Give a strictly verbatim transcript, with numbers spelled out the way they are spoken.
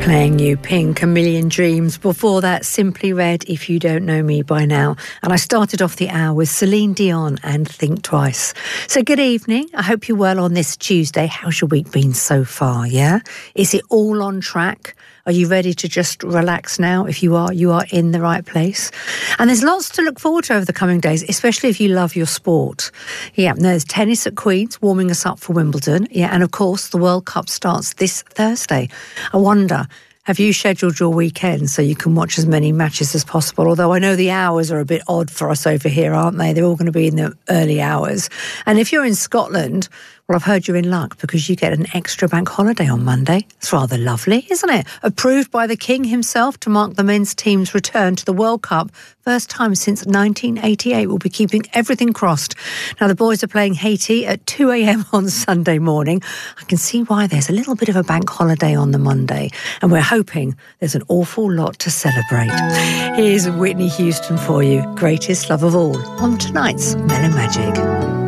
Playing you Pink, A Million Dreams. Before that, Simply Red, If You Don't Know Me By Now. And I started off the hour with Celine Dion and Think Twice. So good evening. I hope you're well on this Tuesday. How's your week been so far, yeah? Is it all on track? Are you ready to just relax now? If you are, you are in the right place. And there's lots to look forward to over the coming days, especially if you love your sport. Yeah, there's tennis at Queen's, warming us up for Wimbledon. Yeah, and of course, the World Cup starts this Thursday. I wonder, have you scheduled your weekend so you can watch as many matches as possible? Although I know the hours are a bit odd for us over here, aren't they? They're all going to be in the early hours. And if you're in Scotland, well, I've heard you're in luck because you get an extra bank holiday on Monday. It's rather lovely, isn't it? Approved by the King himself to mark the men's team's return to the World Cup. First time since nineteen eighty-eight. We'll be keeping everything crossed. Now, the boys are playing Haiti at two a.m. on Sunday morning. I can see why there's a little bit of a bank holiday on the Monday. And we're hoping there's an awful lot to celebrate. Here's Whitney Houston for you. Greatest Love of All on tonight's Mellow Magic.